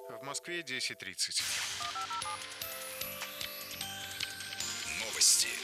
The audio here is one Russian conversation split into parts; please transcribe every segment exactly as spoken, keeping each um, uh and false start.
В Москве десять тридцать. Новости.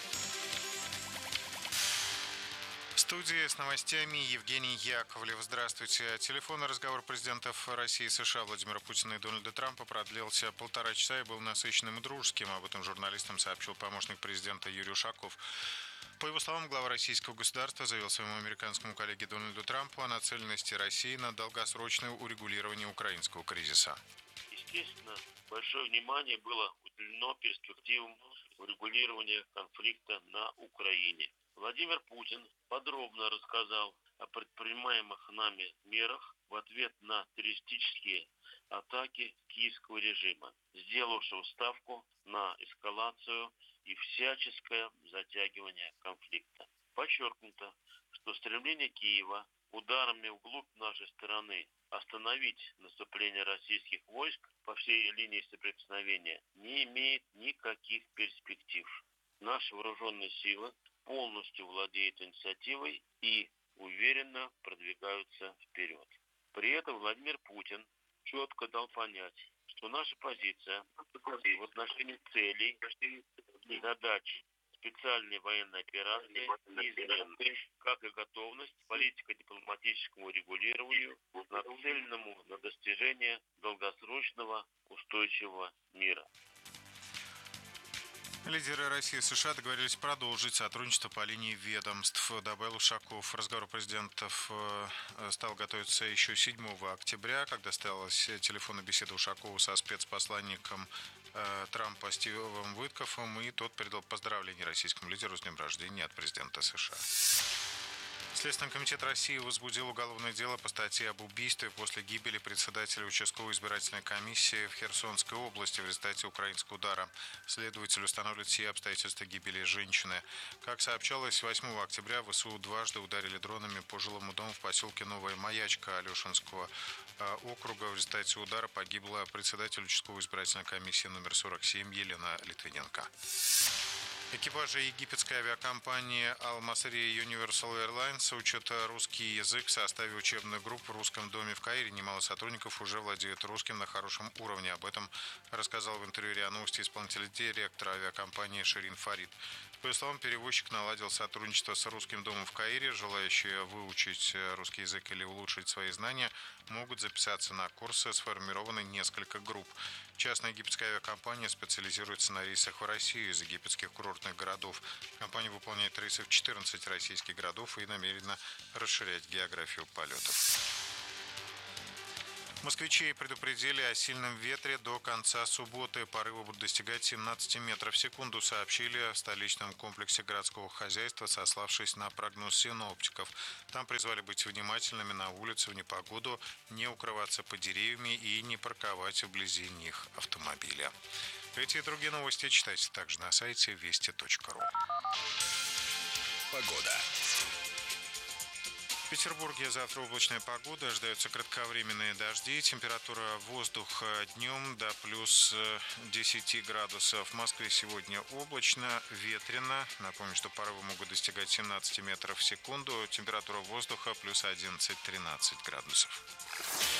В студии с новостями Евгений Яковлев. Здравствуйте. Телефонный разговор президентов России и США Владимира Путина и Дональда Трампа продлился полтора часа и был насыщенным и дружеским. Об этом журналистам сообщил помощник президента Юрий Ушаков. По его словам, глава российского государства заявил своему американскому коллеге Дональду Трампу о нацеленности России на долгосрочное урегулирование украинского кризиса. Естественно, большое внимание было уделено перспективам урегулирования конфликта на Украине. Владимир Путин подробно рассказал о предпринимаемых нами мерах в ответ на террористические атаки киевского режима, сделавшего ставку на эскалацию и всяческое затягивание конфликта. Подчеркнуто, что стремление Киева ударами вглубь нашей страны остановить наступление российских войск по всей линии соприкосновения не имеет никаких перспектив. Наши вооруженные силы полностью владеют инициативой и уверенно продвигаются вперед. При этом Владимир Путин четко дал понять, что наша позиция в отношении целей и задач специальной военной операции неизменна, как и готовность к политико-дипломатическому регулированию, нацеленному на достижение долгосрочного устойчивого мира. Лидеры России и США договорились продолжить сотрудничество по линии ведомств, добавил Ушаков. Разговор президентов стал готовиться еще седьмого октября, когда состоялась телефонная беседа Ушакова со спецпосланником Трампа Стивом Уиткофом, и тот передал поздравления российскому лидеру с днем рождения от президента США. Следственный комитет России возбудил уголовное дело по статье об убийстве после гибели председателя участковой избирательной комиссии в Херсонской области в результате украинского удара. Следователь устанавливает все обстоятельства гибели женщины. Как сообщалось, восьмого октября ВСУ дважды ударили дронами по жилому дому в поселке Новая Маячка Алешинского округа. В результате удара погибла председатель участковой избирательной комиссии номер сорок семь Елена Литвиненко. Экипажи египетской авиакомпании Al-Masry Universal Airlines учат русский язык в составе учебных групп в русском доме в Каире. Немало сотрудников уже владеют русским на хорошем уровне. Об этом рассказал в интервью РИА Новости исполнительный директор авиакомпании Ширин Фарид. По его словам, перевозчик наладил сотрудничество с русским домом в Каире. Желающие выучить русский язык или улучшить свои знания могут записаться на курсы. Сформированы несколько групп. Частная египетская авиакомпания специализируется на рейсах в Россию из египетских курортных городов. Компания выполняет рейсы в четырнадцать российских городов и намерена расширять географию полетов. Москвичей предупредили о сильном ветре до конца субботы. Порывы будут достигать семнадцати метров в секунду, сообщили в столичном комплексе городского хозяйства, сославшись на прогноз синоптиков. Там призвали быть внимательными на улице в непогоду, не укрываться под деревьями и не парковать вблизи них автомобиля. Эти и другие новости читайте также на сайте вести точка ру. Погода. В Петербурге завтра облачная погода, ожидаются кратковременные дожди, температура воздуха днем до плюс десяти градусов. В Москве сегодня облачно, ветрено. Напомню, что порывы могут достигать семнадцати метров в секунду, температура воздуха плюс одиннадцать-тринадцать градусов.